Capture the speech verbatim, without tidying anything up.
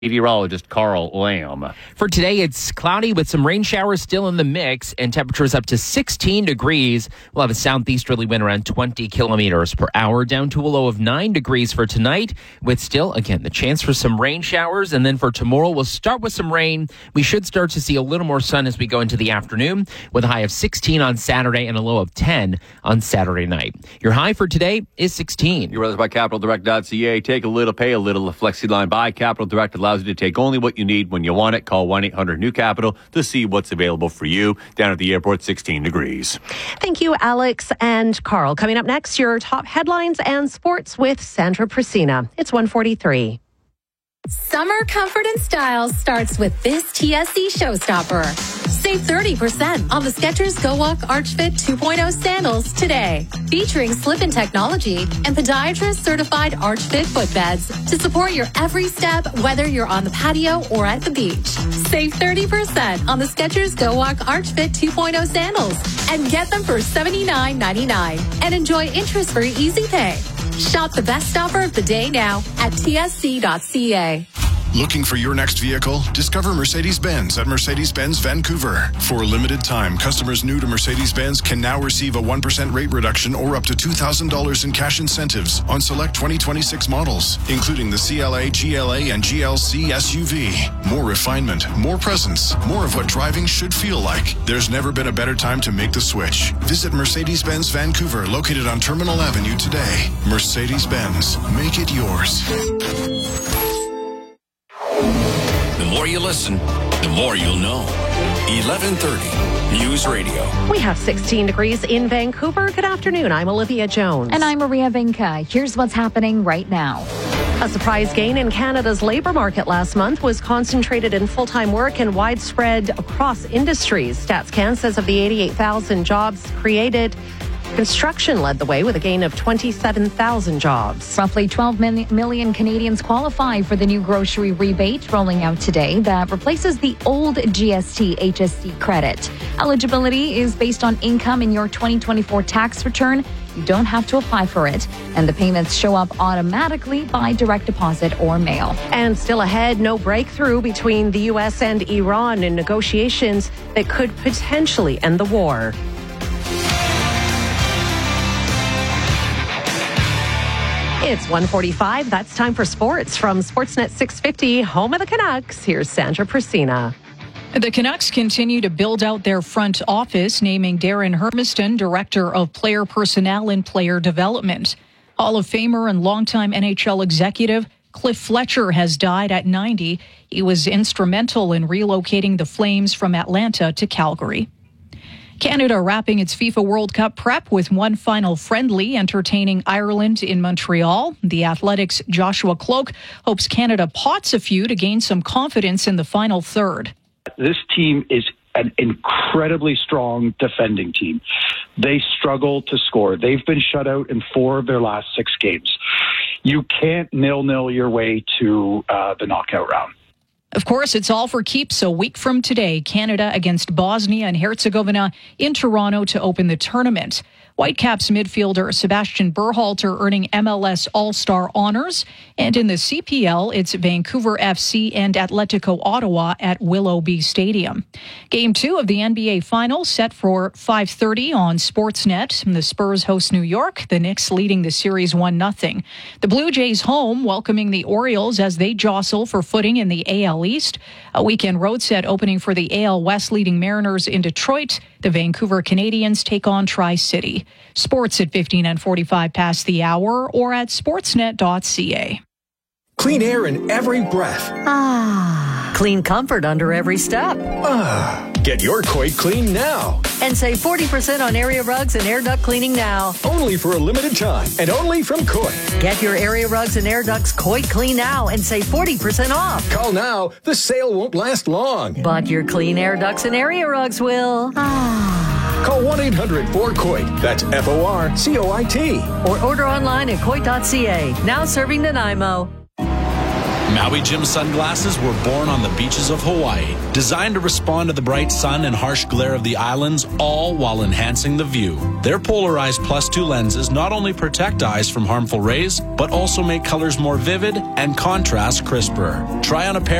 meteorologist Carl Lamb. For today, it's cloudy with some rain showers still in the mix and temperatures up to sixteen degrees. We'll have a southeasterly wind around twenty kilometers per hour, down to a low of nine degrees for tonight, with still, again, the chance for some rain showers. And then for tomorrow, we'll start with some rain. We should start to see a little more sun as we go into the afternoon, with a high of sixteen on Saturday and a low of ten on Saturday night. Your high for today is sixteen. Your weather's by Capital Direct dot C A. Take a little, pay a little. The FlexiLine by Capital Direct allows you to take only what you need when you want it. Call one eight hundred new capital to see what's available for you. Down at the airport, sixteen degrees. Thank you, Alex and Carl. Coming up next, your top headlines and sports with Sandra Priscina. It's one forty-three. Summer comfort and style starts with this T S C showstopper. Save thirty percent on the Skechers Go Walk Arch Fit two point oh sandals today. Featuring slip-in technology and podiatrist-certified Arch Fit footbeds to support your every step, whether you're on the patio or at the beach. Save thirty percent on the Skechers Go Walk Arch Fit two point oh sandals and get them for seventy-nine ninety-nine and enjoy interest-free easy pay. Shop the best offer of the day now at T S C dot C A. Looking for your next vehicle? Discover Mercedes-Benz at Mercedes-Benz Vancouver. For a limited time, customers new to Mercedes-Benz can now receive a one percent rate reduction or up to two thousand dollars in cash incentives on select twenty twenty-six models, including the C L A, G L A, and G L C S U V. More refinement, more presence, more of what driving should feel like. There's never been a better time to make the switch. Visit Mercedes-Benz Vancouver, located on Terminal Avenue today. Mercedes-Benz, make it yours. The more you listen, the more you'll know. eleven thirty News Radio. We have sixteen degrees in Vancouver. Good afternoon. I'm Olivia Jones. And I'm Maria Vinca. Here's what's happening right now. A surprise gain in Canada's labour market last month was concentrated in full-time work and widespread across industries. StatsCan says of the eighty-eight thousand jobs created, construction led the way with a gain of twenty-seven thousand jobs. Roughly twelve million Canadians qualify for the new grocery rebate rolling out today that replaces the old G S T H S C credit. Eligibility is based on income in your twenty twenty-four tax return. You don't have to apply for it, and the payments show up automatically by direct deposit or mail. And still ahead, no breakthrough between the U S and Iran in negotiations that could potentially end the war. It's one forty-five. That's time for sports from Sportsnet six fifty, home of the Canucks. Here's Sandra Priscina. The Canucks continue to build out their front office, naming Darren Hermiston Director of Player Personnel and Player Development. Hall of Famer and longtime N H L executive Cliff Fletcher has died at ninety. He was instrumental in relocating the Flames from Atlanta to Calgary. Canada wrapping its FIFA World Cup prep with one final friendly, entertaining Ireland in Montreal. The Athletics' Joshua Cloke hopes Canada pots a few to gain some confidence in the final third. This team is an incredibly strong defending team. They struggle to score. They've been shut out in four of their last six games. You can't nil-nil your way to uh, the knockout round. Of course, it's all for keeps a week from today. Canada against Bosnia and Herzegovina in Toronto to open the tournament. Whitecaps midfielder Sebastian Berhalter earning M L S All-Star honors. And in the C P L, it's Vancouver F C and Atletico Ottawa at Willoughby Stadium. Game two of the N B A Finals set for five thirty on Sportsnet. The Spurs host New York, the Knicks leading the series one nothing. The Blue Jays home welcoming the Orioles as they jostle for footing in the A L East. A weekend road set opening for the A L West leading Mariners in Detroit. The Vancouver Canadians take on Tri-City. Sports at fifteen and forty-five past the hour or at sportsnet dot c a. Clean air in every breath. Ah. Clean comfort under every step. Ah. Get your Coit clean now. And save forty percent on area rugs and air duct cleaning now. Only for a limited time and only from Coit. Get your area rugs and air ducts Coit clean now and save forty percent off. Call now. The sale won't last long. But your clean air ducts and area rugs will. Ah. Call one eight hundred four coit. That's F O R C O I T. Or order online at coit dot c a. Now serving Nanaimo. Maui Jim sunglasses were born on the beaches of Hawaii, designed to respond to the bright sun and harsh glare of the islands, all while enhancing the view. Their polarized plus two lenses not only protect eyes from harmful rays, but also make colors more vivid and contrast crisper. Try on a pair